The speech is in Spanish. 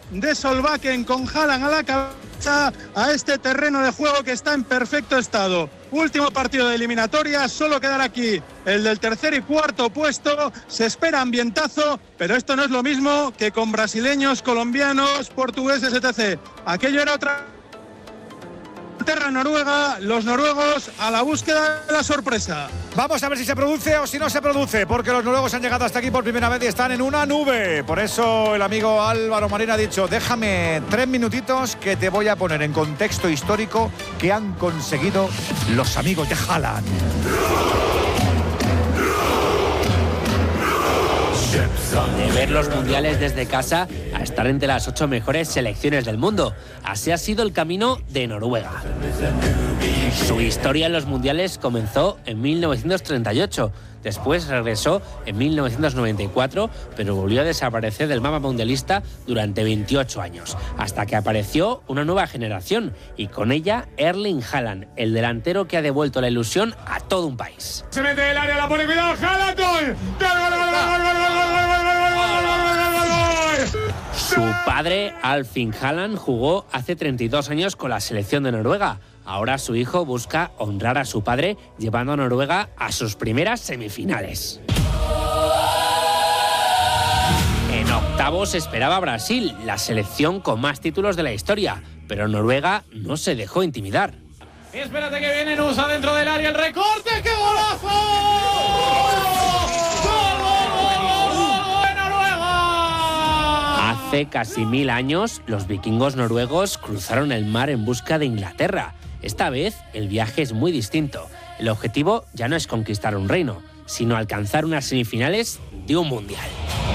de Solbakken con Haaland a la cabeza a este terreno de juego que está en perfecto estado. Último partido de eliminatoria, solo quedará aquí el del tercer y cuarto puesto. Se espera ambientazo, pero esto no es lo mismo que con brasileños, colombianos, portugueses, etc. Aquello era otra terra Noruega, los noruegos a la búsqueda de la sorpresa. Vamos a ver si se produce o si no se produce, porque los noruegos han llegado hasta aquí por primera vez y están en una nube. Por eso el amigo Álvaro Marín ha dicho: déjame 3 minutitos que te voy a poner en contexto histórico que han conseguido los amigos de Haaland. De ver los mundiales desde casa a estar entre las 8 mejores selecciones del mundo. Así ha sido el camino de Noruega. Su historia en los mundiales comenzó en 1938. Después regresó en 1994, pero volvió a desaparecer del mapa mundialista durante 28 años, hasta que apareció una nueva generación y con ella Erling Haaland, el delantero que ha devuelto la ilusión a todo un país. Se mete el área, la pone, cuidado, Haaland, gol. Su padre, Alfin Haaland, jugó hace 32 años con la selección de Noruega. Ahora su hijo busca honrar a su padre llevando a Noruega a sus primeras semifinales. En octavos esperaba a Brasil, la selección con más títulos de la historia, pero Noruega no se dejó intimidar. Espérate que viene Nusa dentro del área, el recorte, ¡qué golazo! Hace casi 1000 años, los vikingos noruegos cruzaron el mar en busca de Inglaterra. Esta vez, el viaje es muy distinto. El objetivo ya no es conquistar un reino, sino alcanzar unas semifinales de un mundial.